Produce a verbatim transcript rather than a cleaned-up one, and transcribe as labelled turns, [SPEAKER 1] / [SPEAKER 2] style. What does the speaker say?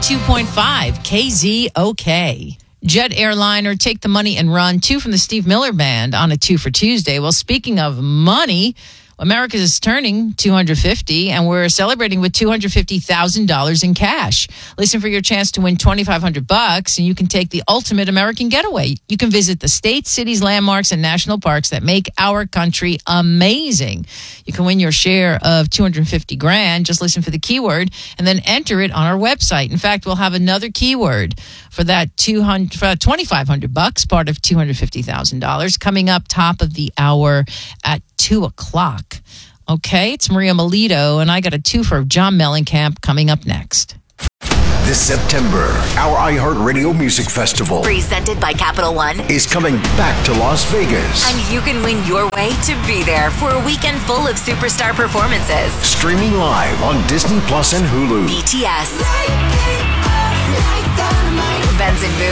[SPEAKER 1] two point five K Z O K. Jet Airliner, Take the Money and Run, two from the Steve Miller Band on a two for Tuesday. Well, speaking of money, America is turning two hundred fifty, and we're celebrating with two hundred fifty thousand dollars in cash. Listen for your chance to win twenty-five hundred bucks, and you can take the ultimate American getaway. You can visit the states, cities, landmarks, and national parks that make our country amazing. You can win your share of two hundred fifty grand. Just listen for the keyword and then enter it on our website. In fact, we'll have another keyword for that two hundred, for twenty-five hundred bucks, part of two hundred fifty thousand dollars, coming up top of the hour at two o'clock. Okay, it's Maria Melito, and I got a twofer of John Mellencamp coming up next.
[SPEAKER 2] This September, our iHeartRadio Music Festival,
[SPEAKER 3] presented by Capital One,
[SPEAKER 2] is coming back to Las Vegas.
[SPEAKER 3] And you can win your way to be there for a weekend full of superstar performances.
[SPEAKER 2] Streaming live on Disney Plus and Hulu.
[SPEAKER 3] B T S,